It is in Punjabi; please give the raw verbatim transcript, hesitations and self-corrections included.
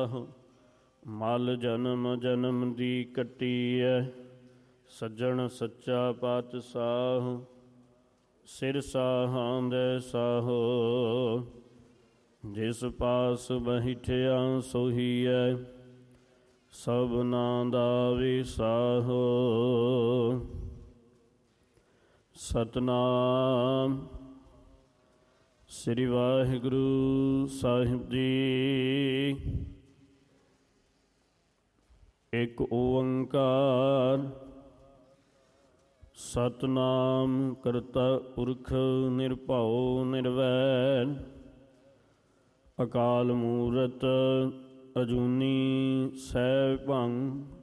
ਸਾਹ। ਮਲ ਜਨਮ ਜਨਮ ਦੀ ਕੱਟੀਐ, ਸੱਜਣ ਸੱਚਾ ਪਾਤਸ਼ਾਹ। ਸਿਰ ਸਾਹਾਂ ਦੇ ਸਾਹੋ, ਜਿਸ ਪਾਸ ਬੈਠਿਆ ਸੋਹੀਐ, ਸਭਨਾਂ ਦਾ ਵਿਸਾਹੋ। ਸਤਿਨਾਮ। ਸ੍ਰੀ ਵਾਹਿਗੁਰੂ ਸਾਹਿਬ ਜੀ। ਇੱਕ ਓੰਕਾਰ ਸਤਿਨਾਮ ਕਰਤਾ ਪੁਰਖ ਨਿਰਭਉ ਨਿਰਵੈਰ। ਅਕਾਲ ਮੂਰਤ ਅਜੂਨੀ ਸੈਭੰ।